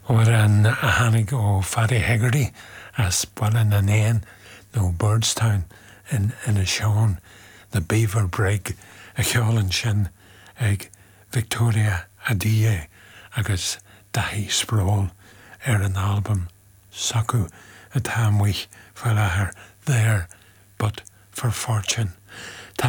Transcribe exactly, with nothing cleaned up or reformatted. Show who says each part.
Speaker 1: Or an a hannig ó Fatty Hegarty as Bwala na Nain, no Birdstown in in a Sean, the Beaver Brig, a Cheolan sin ag Victoria Adie agus Dahi Sprawl ar an album Saku a Tamwich for her there, but for fortune